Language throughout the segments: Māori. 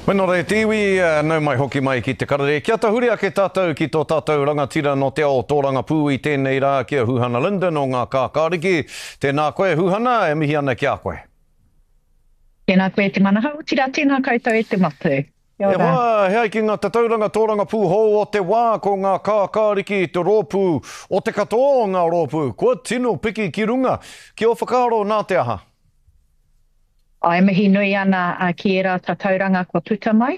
Wena rei tiwi, nau mai hoki mai ki te karare. Kia tahuri ake tātou ki tō tātou rangatira no te ao tōranga pū i tēnei rā kia Huhana Linden o ngā kākāriki. Tēnā koe Huhana, e mihi ana kia koe. Tēnā koe te manahau, tira tēnā koutou e te matu. E wā, hea ki ngā tatauranga tōranga pū hou o te wā ko ngā kākāriki te rōpū o te katoa o ngā rōpū. Kua tino piki ki runga, ki o whakaaro nā te aha. Ai mihi nui ana ki e rā tatauranga kua puta mai.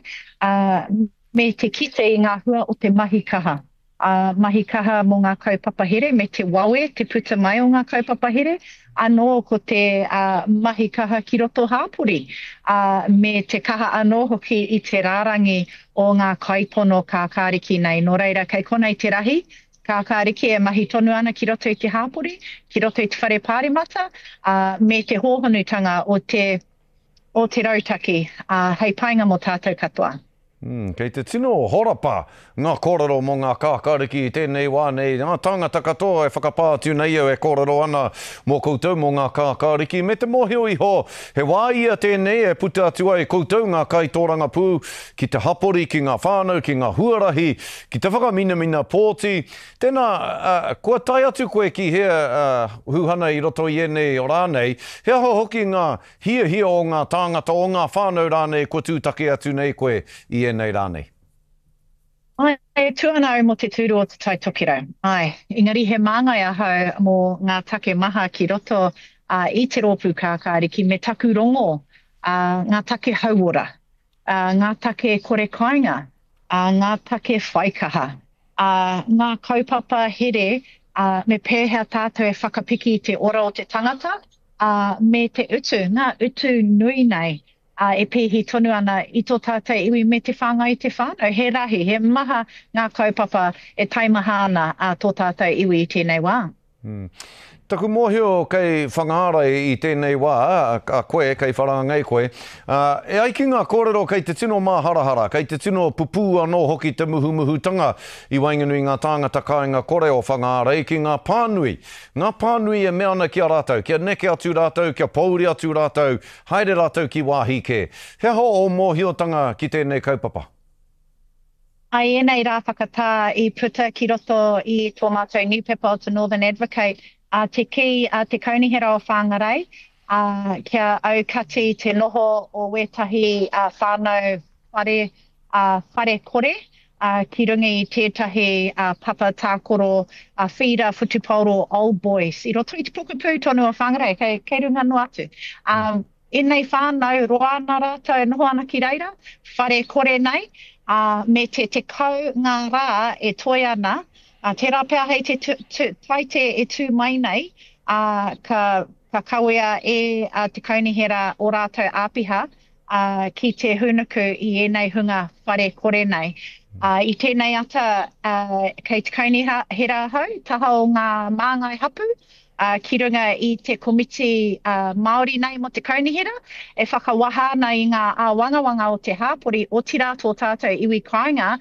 Me te kite i ngā hua o te mahi kaha. Mahi kaha mō ngā kaupapa here, me te wawe, te puta mai o ngā kaupapa here. Anō ko te mahi kaha ki roto hāpuri. Me te kaha anō hoki i te rārangi o ngā kaipono kākāriki nei. Nō reira, kei kona i te rahi, kākāriki e mahi tonu ana ki roto i te hāpuri, ki roto i te whare pārimata, me te hōhonutanga o te rautaki, hei painga mō tātou katoa. Kei te tino horapa ngā kōrero mō ngā kākāriki i tēnei wā nei. Ngā tāngata katoa e whakapātiu nei au e kōrero ana mō koutou mō ngā kākāriki. Me te mōhio iho, he wā ia tēnei e puta atu ai koutou ngā kaitōranga pū ki te hapori, ki ngā whānau, ki ngā huarahi, ki te whakamina pōti. Tēnā, kua tai atu koe ki hea Huhana i roto i enei o rānei, hea ho hoki ngā hia o ngā tāngata o ngā whānau rānei kua tūtake atu nei koe i enei rānei. Ai, tuanau mo te tūru o te taitokiro. Ai, engari he māngai ahau mō ngā take maha ki roto i te rōpū kākāriki me taku rongo, ngā take hauora, ngā take kore kainga, ngā take whaikaha, ngā kaupapa here, me pēhea tātou e whakapiki i te ora o te tangata, me te utu, ngā utu nui nei, e pēhi tonu ana i tō tātou iwi me te whāngai te whānau. He rahi, he maha ngā kaupapa e taimaha ana tō tātou iwi i tēnei wā. Taku mōhio kei whangaara i tēnei wā, a koe, kei wharangai koe. E ai ki ngā kōrero kei te tino māharahara, kei te tino pupū anō hoki te muhumuhutanga i wainganui ngā tāngata kāinga kore o whangaara i ki ngā pānui. Ngā pānui e mea ana ki a rātou, kia neke atu rātou, kia pauri atu rātou, haere rātou ki wāhi ke. Hea ho o mōhiotanga ki tēnei kaupapa? Ai, enei rā whakatā i puta ki roto i tō mātou newspaper o te Northern Advocate, te ki te kaunihera o whāngarei, kia au kati te noho o wētahi whānau whare kore, ki runga i tētahi papa tākoro whira whutupauro Old Boys. I roto i te pukupū tonu o whāngarei, kei runga no atu. Enei whānau roa nā rātou noho ana ki reira, whare kore nei, me te kau ngā rā e toi ana, tērā pēr hei te taite e tū mai nei, ka kawea e te kaunihera o rātou āpiha ki te hunuku i enei hunga whare kore nei. I tēnei ata kei te kaunihera hau, taha o ngā māngai hapu, ki runga i te komiti Māori nei mo te kaunihera, e whakawaha ana i ngā wangawanga o te hāpori o tira tō tātou iwi kāinga,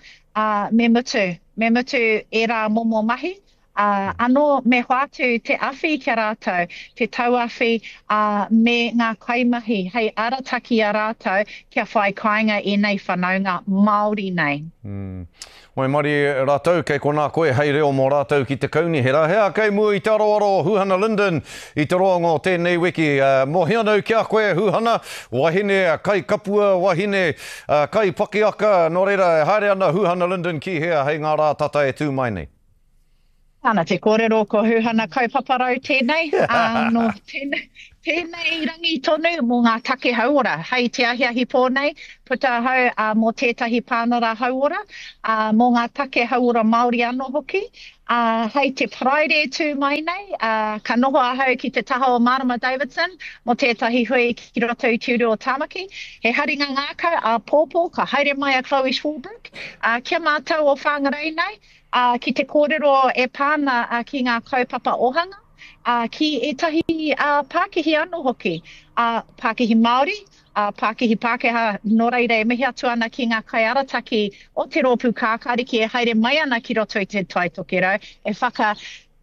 me mutu e rā momo mahi, anō me hoatu te awhi kia rātou, te tauawhi me ngā kaimahi, hei arataki a rātou kia whai kāinga e nei whanaunga Māori nei. Mai mari rātou, kei kona koe hei reo mō rātou ki te kaunihera. Hea kei mua i te aroaro Huhana Linden i te roanga o tēnei wiki. Mohia nau kia koe Huhana, wahine kai kapua, wahine kai pakiaka, nō reira haere ana Huhana Linden ki hea hei ngā rā tata e tū mai nei. Ana te kōrero ko Huhana kaupaparau tēnei, no tēnei rangi tonu mō ngā take hauora, hei te ahiahi pōnei, puta hau mō tētahi pānara hauora, mō ngā take hauora Māori anō hoki, hei te Friday tū mai nei, ka noho ahau ki te taha o Marama Davidson, mō tētahi hui ki roto i tiuru o Tāmaki, he haringa ngākau a pōpō, ka haere mai a Chloe Schwalbrook, kia mātou o whāngarei nei, ki te kōrero e pāna ki ngā kaupapa ohanga, ki etahi Pākihi anō hoki, Pākihi Māori, Pākihi Pākehā, nō reira e mihi atu ana ki ngā kaiarataki o te rōpū kākāriki e haere mai ana ki roto i te taitokero, e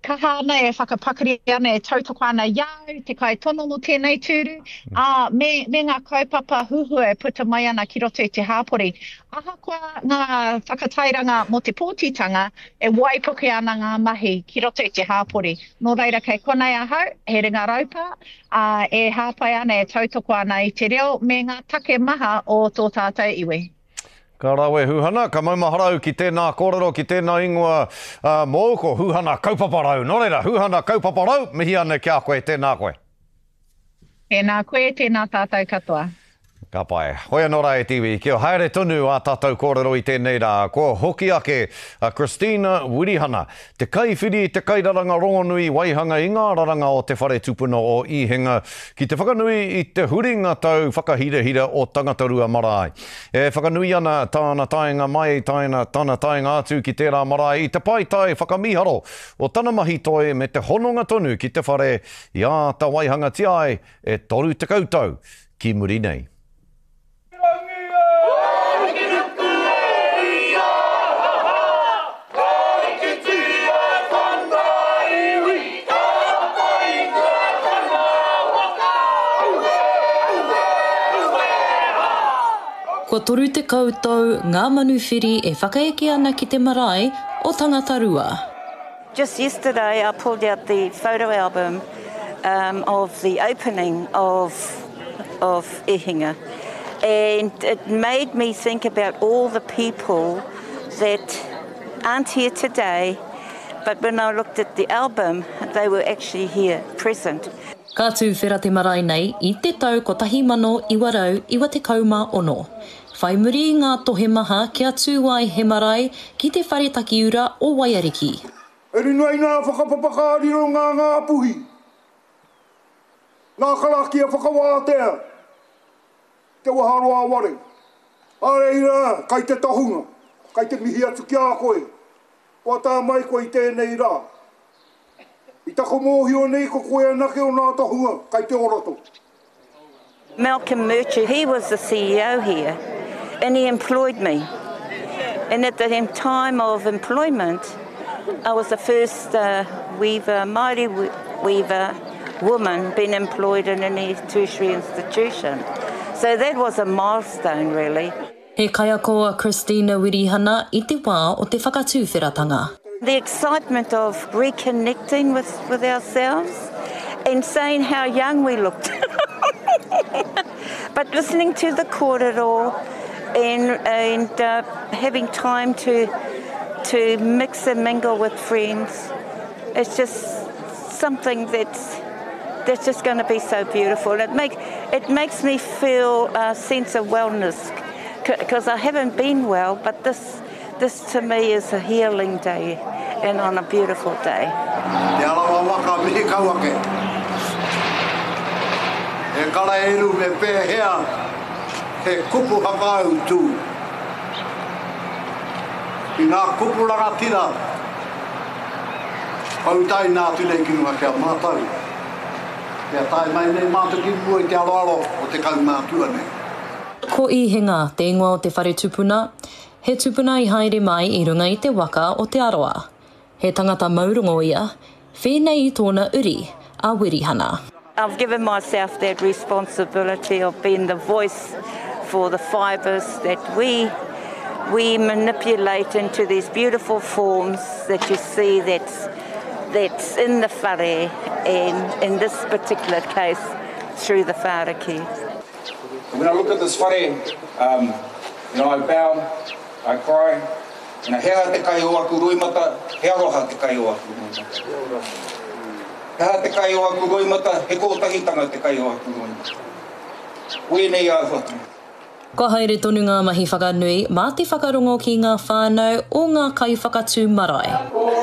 kaha ana e whakapakari ana e tautoko ana iau, te kai tono mo tēnei tūru, me ngā kaupapa huhua e puta mai ana ki roto i te hāpori. Ahakoa ngā whakatairanga mo te pōtitanga e waipuke ana ngā mahi ki roto i te hāpori. Nō reira kei konei ahau, he ringa raupa, e hāpai ana e tautoko ana i te reo me ngā take maha o tō tātou iwi. Ka rawe Huhana, ka maumaharau ki tēnā kōrero, ki tēnā ingoa mō ko Huhana kaupaparau. Nō reira, Huhana kaupaparau, mihi ane kia koe, tēnā koe. Tēnā koe, tēnā tātou katoa. Ka pai. Hoia nō rai tiwi, kia haere tonu a tātou kōrero i tēnei rā. Ko hoki ake Christina Wirihana. Te kaiwhiri, te kairaranga rongonui, waihanga i ngā raranga o te whare tupuna o Ihinga. Ki te whakanui i te huringa tau whakahirehira o Tangatarua Marae. E whakanui ana tāna taenga mai, tāna taenga atu ki tērā marae i te paitai whakamiharo o tana mahi toi me te hononga tonu ki te whare i a ta waihanga tiai e toru te kautau ki muri nei. Ko toru te koutou, ngā manuwhiri e whakaeke ana ki te marae o Tangatarua. Just yesterday I pulled out the photo album of the opening of Ihinga, and it made me think about all the people that aren't here today, but when I looked at the album, they were actually here, present. Ka tū whera te marae nei i te tau ko 1920. Whai muri i ngā tohe maha kia tū ai he marae ki te whare takiura o Waiariki. E rinai nā whakapapakāriro ngā puhi. Nā karaki a whakawātea. Te waharoa ware. Areira, kai te tahunga. Kai te mihi atu ki a koe. Wa tā mai koe i tēnei rā. I tako mōhio nei ko koe anake o nā tahunga. Kai te oroto. Malcolm Murchie, he was the CEO here, and he employed me. And at the time of employment, I was the first Māori weaver woman being employed in any tertiary institution. So that was a milestone, really. He kaiakoa Christina Wirihana i te wā o te whakatūwheratanga. The excitement of reconnecting with ourselves and saying how young we looked. But listening to the kōrero and having time to mix and mingle with friends, it's just something that's just going to be so beautiful. It makes me feel a sense of wellness, because I haven't been well, but this to me is a healing day and on a beautiful day. Te alawa waka mihi kauake. E kara eru me pēhea, he kupu hakau tū. I ngā kupu rangatira, autai nā tunei kinua kia mātau. Kia tai mai nei mātu ki mua i te aloalo o te kaumātua nei. Ko Ihinga, te ingoa o te whare tupuna, he tupuna i haere mai i runga i te waka o te aroa. He tangata maurongo ia, whenei i tōna uri a Wirihana. I've given myself that responsibility of being the voice for the fibres that we manipulate into these beautiful forms that you see that's in the whare, and in this particular case, through the whāriki. When I look at this whare, I bow, I cry, hea te kai o aku roimata, he aroha te kai o aku roimata. Hea te kai o aku roimata, he kōtahitanga te kai o aku roimata. Wēnei au whatu. Ko haere tonu ngā mahi whakanui, mā te whakarongo ki ngā whānau o ngā kai whakatū marae.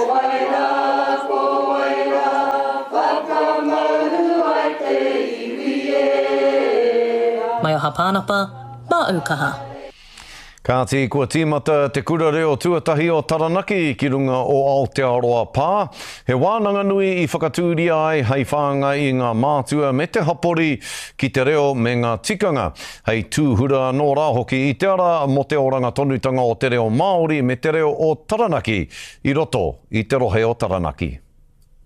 Mai o hapānapa, mā aukaha. Kāti kua tīmata te kura reo tuatahi o Taranaki ki runga o Aotearoa Pā. He wānanga nui i whakatūria ai hei whānga i ngā mātua me te hapori ki te reo me ngā tikanga. Hei tūhura nō rā hoki i te ara mo te oranga tonutanga o te reo Māori me te reo o Taranaki i roto i te rohe o Taranaki.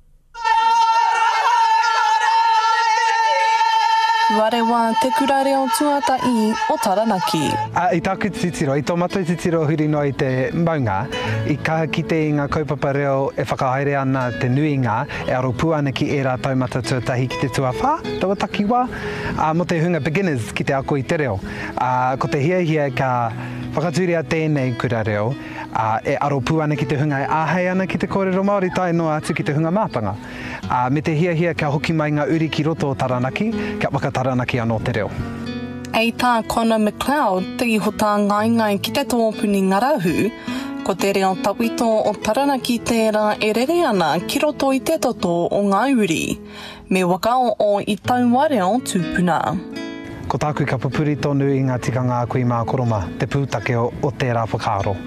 Warewa te kurareo tuatai o Taranaki. I tāku titiro, I tō matai titiro huri no I te maunga, I kaha ki te inga kaupapa reo e whakahaere ana te nuinga, e aro pu ana ki e rā taumata tuatahi ki te tuawha, tawa takiwa, mo te hunga beginners ki te ako I te reo. Ko te hia ka whakaturia tēnei kura reo, e aro pu ana ki te hunga e āhei ana ki te kōrero Māori tai noa atu ki te hunga mātanga. Me te hia ka hoki mai ngā uri ki roto o Taranaki, ka whakataranaki anō te reo. Ei tā Conor McLeod, te iho tā ngai ki te tōpuni ngarahu, ko te reo tawito o Taranaki tērā e rere ana ki roto I te toto o ngā uri, me wakao o I taua reo tūpuna. Ko tāku ka papuri tonu I ngā tikanga a kui mā koroma, te pūtake o tērā whakaaro.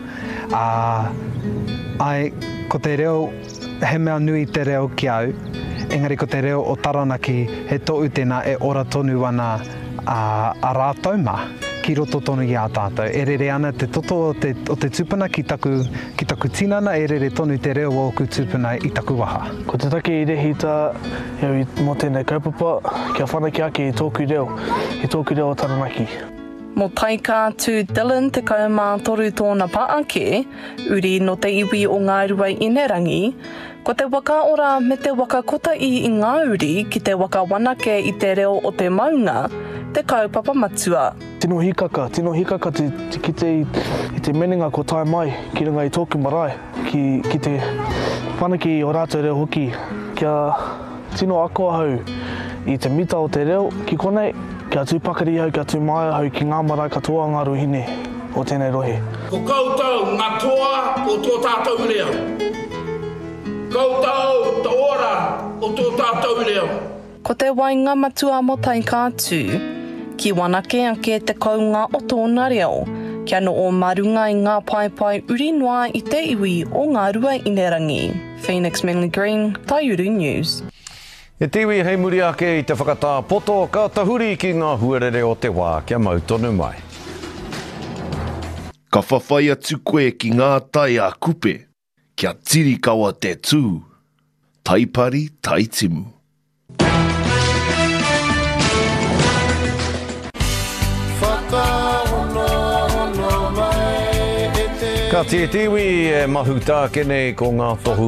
Ko te reo, he mea nui te reo ki au, engari ko te reo o Taranaki, he tōu tēnā e ora tonu ana a rātou mā, ki roto tonu I a tātou. E rere ana te toto o te tūpuna ki taku tinana, e rere tonu te reo o ku tūpuna I taku waha. Ko te take I rehita, mō tēnei kaupapa, kia whanaki ake I tōku reo o Taranaki. Mō taika tū Dylan te kaumā toru tōna paake, uri no te iwi o ngā rua Inerangi, ko te wakaora me te wakakota I ngā uri ki te wakawanake I te reo o te maunga, te kaupapa matua. Tino hikaka te kite I te menenga ko tai mai ki runga I tōku marae, ki te whanaki o rātou reo hoki, kia tino ako hau I te mita o te reo ki konei, kia tūpakari hau, kia tū mai hau ki ngā marae katoa ngā ruhine o tēnei rohe. Ko koutou ngā toa o tō tātou reo. Koutou te ora o tō tātou reo. Ko te wainga matua mo taika atu, ki wanake ake te kaunga o tōna reo, kia no o marunga I ngā paipai uri noa I te iwi o ngā rua Inerangi. Phoenix Manly Green, Taiuru News. E tiwi hei muri ake I te whakatā poto ka tahuri ki ngā huarere o te wā, kia mau tonu mai. Ka whawhai atu koe ki ngā tai a kupe, kia tiri kaua te tū, taipari taitimu. Ka te tiwi e mahuta kene ko ngā tohu